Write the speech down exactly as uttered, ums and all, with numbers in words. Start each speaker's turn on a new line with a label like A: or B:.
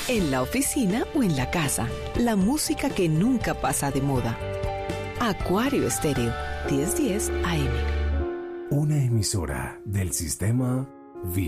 A: en la oficina o en la casa. La música que nunca pasa de moda. Acuario Estéreo, diez diez A M.
B: Una emisora del sistema Viva.